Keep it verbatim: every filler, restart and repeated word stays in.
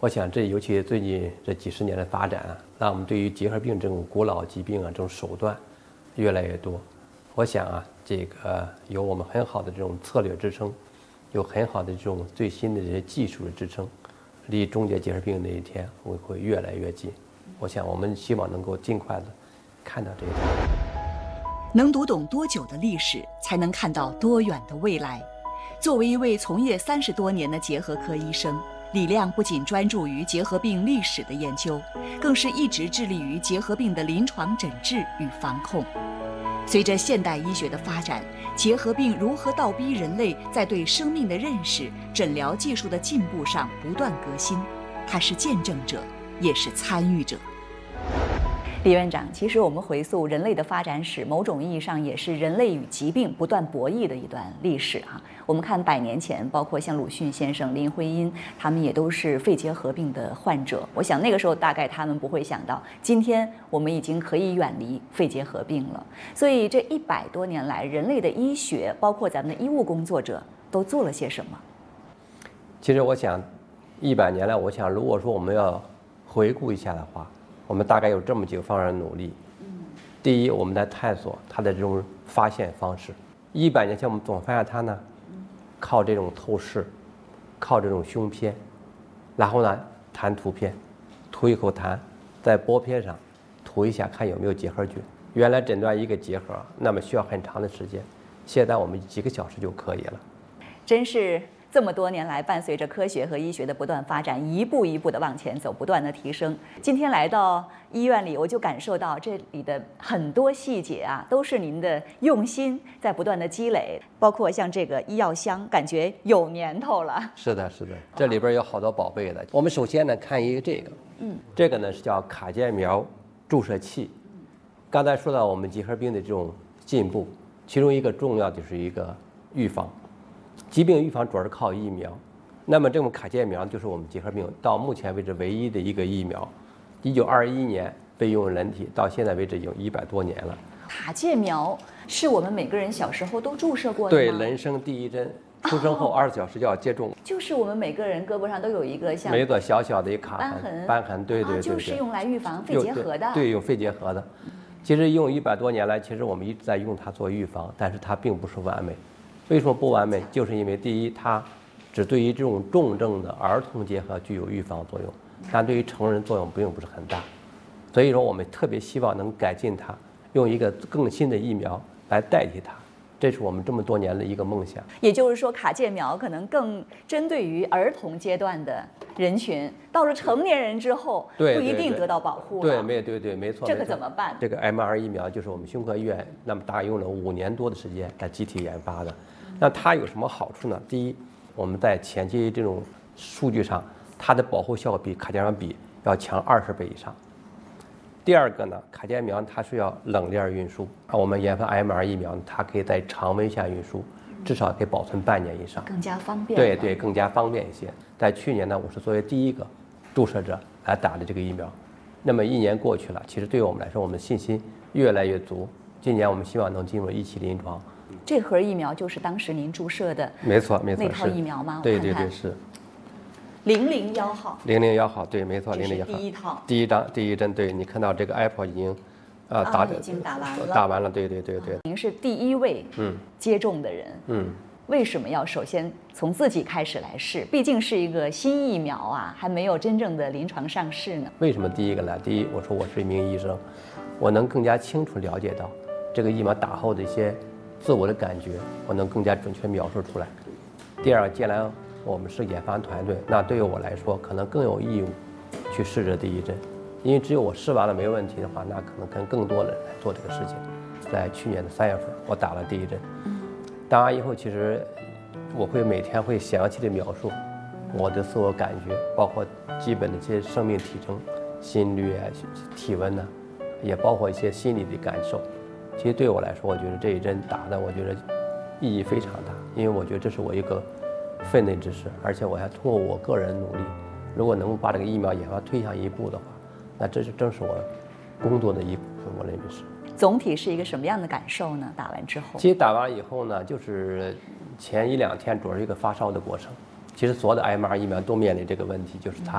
我想这尤其最近这几十年的发展啊，让我们对于结核病这种古老疾病啊这种手段越来越多。我想啊，这个有我们很好的这种策略支撑，有很好的这种最新的这些技术的支撑，离终结结核病那一天会会越来越近。我想我们希望能够尽快的看到这一天。 能读懂多久的历史，才能看到多远的未来？作为一位从业三十多年的结核科医生，李亮不仅专注于结核病历史的研究，更是一直致力于结核病的临床诊治与防控。随着现代医学的发展，结核病如何倒逼人类在对生命的认识、诊疗技术的进步上不断革新，他是见证者，也是参与者。 李院长，其实我们回溯人类的发展史，某种意义上也是人类与疾病不断博弈的一段历史啊。我们看百年前，包括像鲁迅先生、林徽因，他们也都是肺结核病的患者。我想那个时候大概他们不会想到，今天我们已经可以远离肺结核病了。所以这一百多年来，人类的医学，包括咱们的医务工作者，都做了些什么？ 其实我想，一百年来，我想如果说我们要回顾一下的话，我们大概有这么几个方面的努力。第一，我们在探索它的这种发现方式。一百年前，我们总发现它呢，靠这种透视，靠这种胸片，然后呢弹图片，吐一口痰，在玻片上涂一下，看有没有结核菌。原来诊断一个结核，那么需要很长的时间，现在我们几个小时就可以了。 真是。这么多年来，伴随着科学和医学的不断发展，一步一步的往前走，不断的提升。今天来到医院里，我就感受到这里的很多细节啊，都是您的用心在不断的积累。包括像这个医药箱，感觉有年头了。 是的，是的，这里边有好多宝贝的。我们首先呢看一个这个，嗯，这个呢是叫卡介苗注射器。刚才说到我们结核病的这种进步，其中一个重要就是一个预防。疾病预防主要是靠疫苗，那么这种卡介苗就是我们结核病到目前为止唯一的一个疫苗。一九二一年被用人体，到现在为止有一百多年了。 卡介苗是我们每个人小时候都注射过的吗？ 对，人生第一针，出生后二十小时就要接种。 就是我们每个人胳膊上都有一个像没错小小的一卡斑痕， 斑痕，对对对， 就是用来预防肺结核的。 对，用肺结核的。其实用一百多年来，其实我们一直在用它做预防，但是它并不是完美。为什么不完美？就是因为第一，它只对于这种重症的儿童结核具有预防作用，但对于成人作用并不是很大。所以说，我们特别希望能改进它，用一个更新的疫苗来代替它。这是我们这么多年的一个梦想。 也就是说，卡介苗可能更针对于儿童阶段的人群，到了成年人之后，不一定得到保护了。 对，没对对，没错。 这个怎么办？ 这个 M R 疫苗就是我们胸科医院那么大概用了五年多的时间来集体研发的。那它有什么好处呢？第一，我们在前期这种数据上，它的保护效果比卡介苗比要强二十倍以上。第二个呢，卡介苗它需要冷链运输，我们研发 M R 疫苗，它可以在常温下运输，至少可以保存半年以上， 更加方便。 对对，更加方便一些。在去年呢，我是作为第一个注射者来打的这个疫苗。那么一年过去了，其实对我们来说，我们的信心越来越足。今年我们希望能进入一期临床。 这盒疫苗就是当时您注射的， 没错没错， 那套疫苗吗？ 对对对，是。 零零幺号。 零零幺号，对，没错，零零幺号。 第一套。 第一张第一针，对你看到这个 Apple 已经， 呃，打已经打完了。 打完了，对对对对。 您是第一位嗯接种的人， 嗯。 为什么要首先从自己开始来试？毕竟是一个新疫苗啊，还没有真正的临床上市呢。 为什么第一个来？第一，我说我是一名医生，我能更加清楚了解到这个疫苗打后的一些自我的感觉，我能更加准确描述出来。第二，既然我们是研发团队，那对于我来说，可能更有义务去试这第一针，因为只有我试完了没问题的话，那可能跟更多的人来做这个事情。在去年的三月份，我打了第一针。打完以后，其实我会每天会详细的描述我的自我感觉，包括基本的这些生命体征、心率啊、体温呢、啊，也包括一些心理的感受。其实对我来说，我觉得这一针打的，我觉得意义非常大，因为我觉得这是我一个分内之事，而且我还通过我个人努力，如果能够把这个疫苗研发推向一步的话，那这是正是我工作的一部分，我认为是。 总体是一个什么样的感受呢？打完之后， 其实打完以后呢，就是前一两天主要是一个发烧的过程。其实所有的 M R 疫苗都面临这个问题，就是它